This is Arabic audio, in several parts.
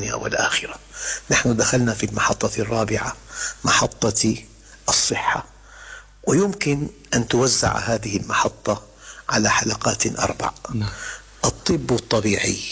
الدنيا والآخرة. نحن دخلنا في المحطة الرابعة، محطة الصحة، ويمكن أن توزع هذه المحطة على حلقات 4. الطب الطبيعي،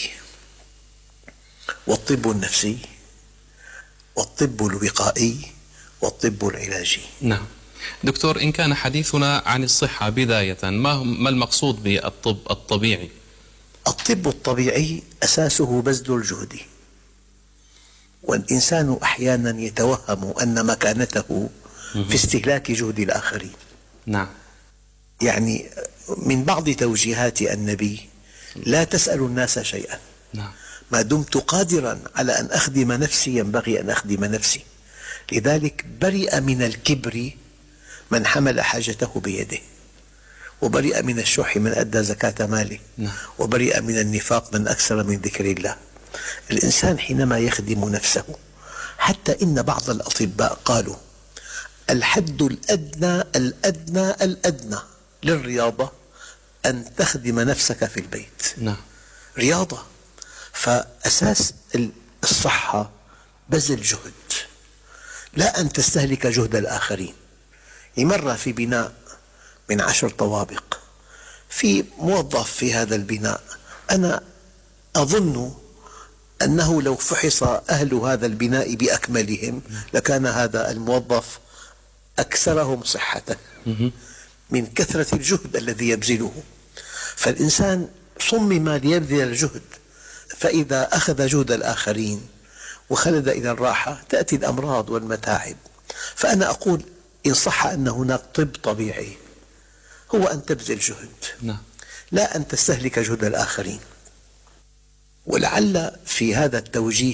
والطب النفسي، والطب الوقائي، والطب العلاجي. نعم دكتور، إن كان حديثنا عن الصحة بداية، ما المقصود بالطب الطبيعي؟ الطب الطبيعي أساسه بذل الجهد، والإنسان أحيانا يتوهم أن مكانته في استهلاك جهد الآخرين. نعم. يعني من بعض توجيهات النبي: لا تسأل الناس شيئا. نعم. ما دمت قادرا على أن أخدم نفسي ينبغي أن أخدم نفسي. لذلك برئ من الكبر من حمل حاجته بيده، وبرئ من الشح من أدى زكاة ماله، وبرئ من النفاق من أكثر من ذكر الله. الإنسان حينما يخدم نفسه، حتى إن بعض الأطباء قالوا: الحد الأدنى الأدنى الأدنى للرياضة أن تخدم نفسك في البيت. رياضة. فأساس الصحة بذل جهد، لا أن تستهلك جهد الآخرين. مرة في بناء من 10 طوابق، في موظف في هذا البناء، أنا أظن أنه لو فحص أهل هذا البناء بأكملهم لكان هذا الموظف أكثرهم صحة من كثرة الجهد الذي يبذله. فالإنسان صمم ليبذل الجهد، فإذا أخذ جهد الآخرين وخلد إلى الراحة تأتي الأمراض والمتاعب. فأنا أقول إن صح أن هناك طب طبيعي، هو أن تبذل جهد، لا أن تستهلك جهد الآخرين. ولعل في هذا التوجيه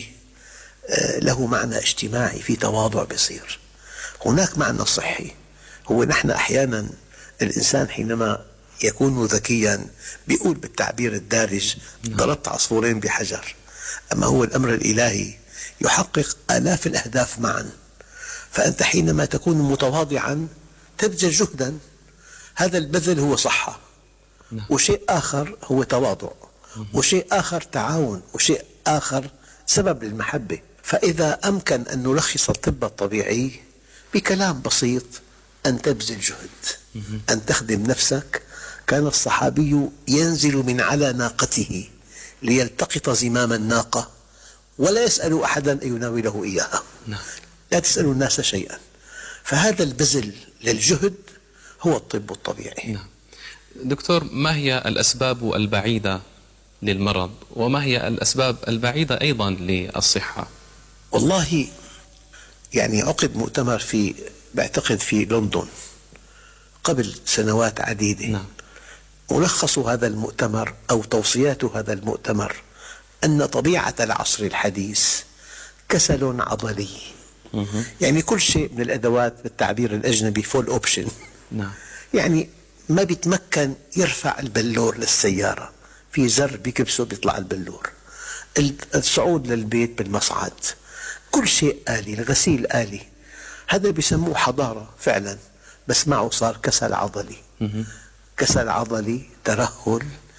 له معنى اجتماعي، في تواضع بصير. هناك معنى صحي، هو نحن أحيانا الإنسان حينما يكون ذكيا بيقول بالتعبير الدارج: ضربت عصفورين بحجر. أما هو الأمر الإلهي يحقق آلاف الأهداف معا. فأنت حينما تكون متواضعا تبذل جهدا، هذا البذل هو صحة، وشيء آخر هو تواضع، وشيء آخر تعاون، وشيء آخر سبب للمحبة. فإذا أمكن أن نلخص الطب الطبيعي بكلام بسيط: أن تبذل جهد، أن تخدم نفسك. كان الصحابي ينزل من على ناقته ليلتقط زمام الناقة ولا يسأل أحدا أن يناوله إياها. لا تسأل الناس شيئا. فهذا البذل للجهد هو الطب الطبيعي. دكتور، ما هي الأسباب البعيدة للمرض، وما هي الأسباب البعيدة أيضا للصحة؟ والله يعني عقد مؤتمر بعتقد في لندن قبل سنوات عديدة. ملخص هذا المؤتمر أو توصيات هذا المؤتمر أن طبيعة العصر الحديث كسل عضلي. يعني كل شيء من الأدوات بالتعبير الأجنبي فول أوبشن. يعني ما بيتمكن يرفع البلور للسيارة، في زر بيكبسه بيطلع البلور، الصعود للبيت بالمصعد، كل شيء آلي، الغسيل آلي. هذا بيسموه حضارة فعلا، بس معه صار كسل عضلي. كسل عضلي، ترهل،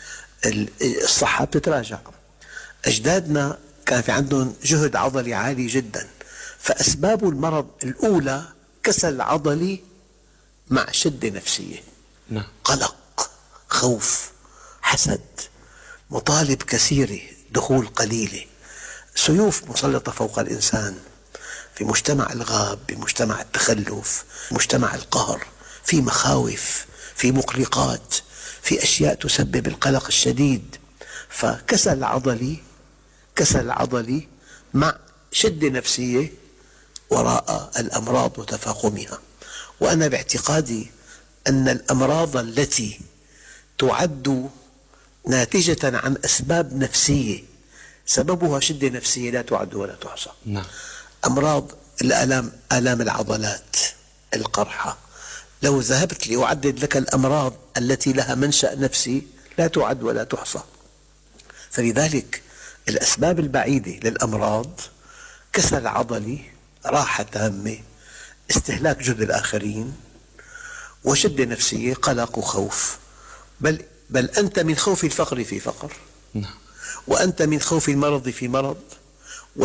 الصحة بتتراجع. أجدادنا كان في عندهم جهد عضلي عالي جدا. فأسباب المرض الأولى كسل عضلي مع شدة نفسية، قلق، خوف، حسد، مطالب كثيرة، دخول قليلة، سيوف مسلطة فوق الإنسان في مجتمع الغاب، بمجتمع التخلف، مجتمع القهر، في مخاوف، في مقلقات، في أشياء تسبب القلق الشديد. فكسل عضلي، كسل عضلي مع شدة نفسية وراء الأمراض وتفاقمها. وأنا باعتقادي أن الأمراض التي تعد ناتجة عن أسباب نفسية سببها شدة نفسية لا تعد ولا تحصى. أمراض الآلام، آلام العضلات، القرحة، لو ذهبت لأعدد لك الأمراض التي لها منشأ نفسي لا تعد ولا تحصى. فلذلك الأسباب البعيدة للأمراض كسل عضلي، راحة تامة، استهلاك جهد الآخرين، وشدة نفسية، قلق وخوف. بل أنت من خوف الفقر في فقر، وأنت من خوف المرض في مرض،